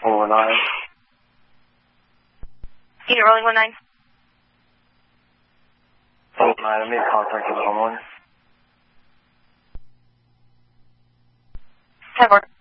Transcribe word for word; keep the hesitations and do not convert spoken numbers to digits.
One nine. Unit rolling one nine. One nine. I made contact with the homeowner. ten four.